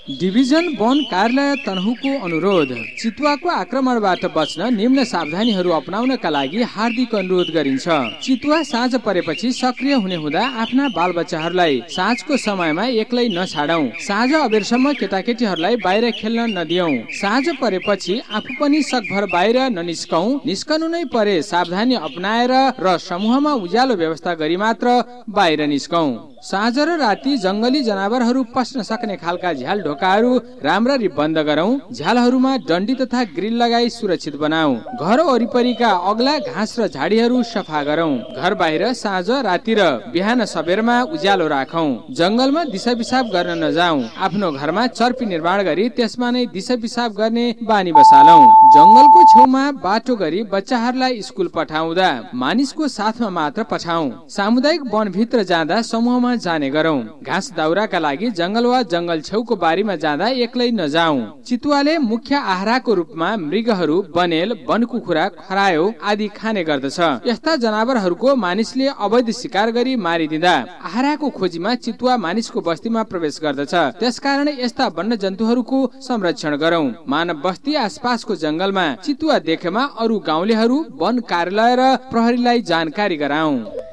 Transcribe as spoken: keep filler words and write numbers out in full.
Division वन कार्यालय तनहुको अनुरोध। चितुवाको आक्रमणबाट बच्न निम्न सावधानीहरू अपनाउनका लागि हार्दिक अनुरोध गरिन्छ। चितुवा साँझ परेपछि सक्रिय हुने हुँदा आफ्ना बालबच्चाहरूलाई साँझको समयमा एक्लै नछाडौं। साँझ अबेरसम्म केटाकेटीहरूलाई बाहिर खेल्न नदियौं। साँझ परेपछि आफू पनि सकभर बाहिर ननिस्कौं। निस्कनु नै परे सावधानी अपनाएर र समूहमा उज्यालो व्यवस्था गरी मात्र बाहिर निस्कौं। साँझ र राति जंगली जनावरहरू पस्न सक्ने खालका झ्याल ढोकाहरू राम्ररी बन्द गरौं। झ्यालहरूमा डन्डी तथा ग्रिल लगाई सुरक्षित बनाऊ। घर वरिपरिका अग्ला घाँस र झाडीहरू सफा गरौं। घर बाहिर साँझ राति र बिहान सबेरमा उज्यालो राखौं। जंगलमा दिशा पिसाब गर्न नजाऊ। आफ्नो घरमा चर्पी निर्माण गरी त्यसमा नै दिशा पिसाब गर्ने बानी बसालौं। जंगलको छेउमा बाटो गरी बच्चाहरूलाई स्कुल पठाउँदा मानिसको साथमा मात्र पठाऊ। सामुदायिक वनभित्र जाँदा समूहमा जाने गरौं। घाँस दाउराका लागि जंगल वा जंगल छेउको बारीमा जाँदा एक्लै नजाऊ। चितुवाले मुख्य आहारको रूपमा मृगहरू, बनेल, बनकुखुरा, खरायो आदि खाने गर्दछ। यस्ता जनावरहरूको मानिसले अवैध शिकार गरी मारिदिँदा आहारको खोजीमा चितुवा मानिसको बस्तीमा प्रवेश गर्दछ। त्यसकारण यस्ता वन्य जन्तुहरूको संरक्षण गरौं। मानव बस्ती आसपासको जंगलमा चितुवा देखेमा अरू गाउँलेहरू, वन कार्यालय र प्रहरीलाई जानकारी गराऊ।